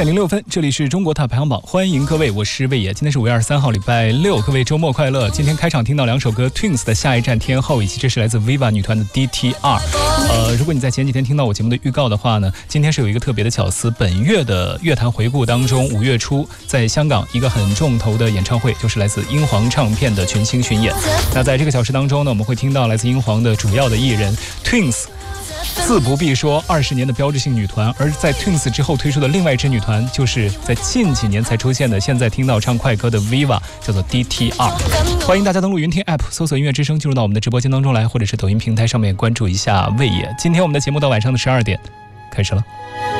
10:06，这里是中国塔排行榜，欢迎各位，我是魏野。今天是5月23号，礼拜六，各位周末快乐。今天开场听到2首歌 ，Twins 的《下一站天后》，以及这是来自 Viva 女团的 DTR。如果你在前几天听到我节目的预告的话呢，今天是有一个特别的巧思，本月的乐坛回顾当中，5月初在香港一个很重头的演唱会，就是来自英皇唱片的群星巡演。那在这个小时当中呢，我们会听到来自英皇的主要的艺人 Twins。自不必说，20年的标志性女团，而在 Twins 之后推出的另外一支女团，就是在近几年才出现的，现在听到唱快歌的 Viva， 叫做 DTR。欢迎大家登录云听 App， 搜索音乐之声，进入到我们的直播间当中来，或者是抖音平台上面关注一下魏野。今天我们的节目到晚上的12点开始了。